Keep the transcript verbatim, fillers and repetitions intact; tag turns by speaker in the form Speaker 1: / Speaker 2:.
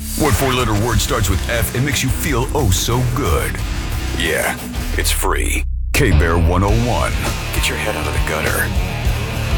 Speaker 1: What four-letter word starts with F and makes you feel oh so good? Yeah, it's free. K-Bear one oh one. Get your head out of the gutter